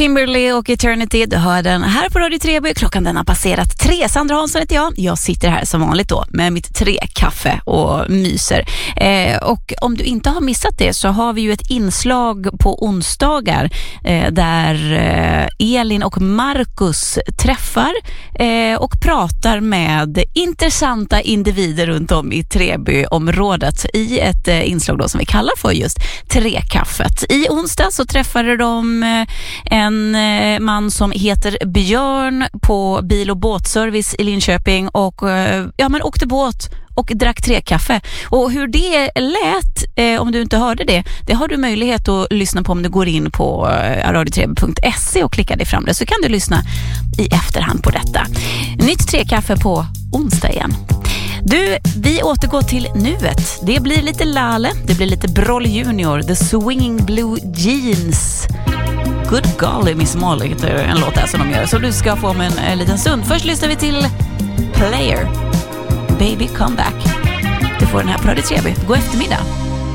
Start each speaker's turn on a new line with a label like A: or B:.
A: Kimberly och Eternity, du hör den här på Radio Treby. Klockan den har passerat 3. Sandra Hansson heter jag. Jag sitter här som vanligt då med mitt 3-kaffe och myser. Och om du inte har missat det så har vi ju ett inslag på onsdagar där Elin och Marcus träffar och pratar med intressanta individer runt om i Treby-området i ett inslag då som vi kallar för just 3-kaffet. I onsdag så träffade de en man som heter Björn på bil- och båtservice i Linköping och åkte båt och drack 3-kaffe. Och hur det lät, om du inte hörde det har du möjlighet att lyssna på om du går in på radiotreby.se och klickar dig fram det, så kan du lyssna i efterhand på detta. Nytt 3-kaffe på onsdag igen. Du, vi återgår till nuet. Det blir lite Lale, det blir lite Broll Junior, The Swinging Blue Jeans. Good golly Miss Molly heter en låt där som de gör. Så du ska få om en liten stund. Först lyssnar vi till Player, Baby Come Back. Du får den här på Radio Treby. God eftermiddag.